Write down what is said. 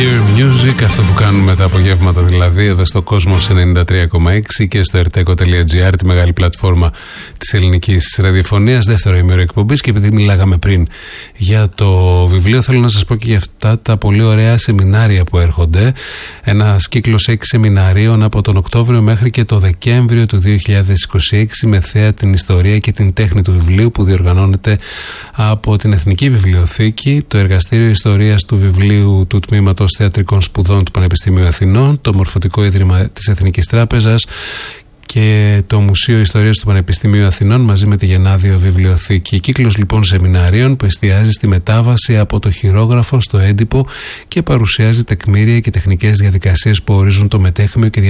Gear Music, αυτό που κάνουμε τα απογεύματα δηλαδή εδώ στο Κόσμος 93,6 και στο erteco.gr, τη μεγάλη πλατφόρμα της ελληνικής ραδιοφωνίας. Δεύτερο ημέρο εκπομπής, και επειδή μιλάγαμε πριν για το βιβλίο, θέλω να σας πω και για αυτά τα πολύ ωραία σεμινάρια που έρχονται. Ένας κύκλος 6 σεμιναρίων από τον Οκτώβριο μέχρι και το Δεκέμβριο του 2026 με θέα την ιστορία και την τέχνη του βιβλίου, που διοργανώνεται από την Εθνική Βιβλιοθήκη, το Εργαστήριο Ιστορίας του Βιβλίου του Τμήματος Θεατρικών Σπουδών του Πανεπιστημίου Αθηνών, το Μορφωτικό Ίδρυμα της Εθνικής Τράπεζας και το Μουσείο Ιστορίας του Πανεπιστημίου Αθηνών μαζί με τη Γενάδιο Βιβλιοθήκη. Κύκλος λοιπόν σεμιναρίων που εστιάζει στη μετάβαση από το χειρόγραφο στο έντυπο και παρουσιάζει τεκμήρια και τεχνικές διαδικασίες που ορίζουν το μετέχμιο και